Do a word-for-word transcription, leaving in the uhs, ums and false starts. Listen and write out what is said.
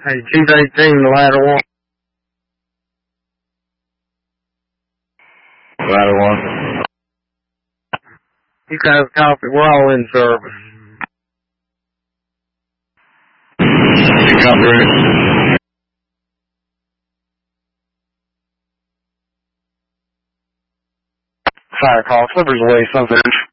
Hey, Chief eighteen, the ladder one. Ladder one. You guys copy. We're all in service. You copy, Rick? Fire call. Slippers away, something.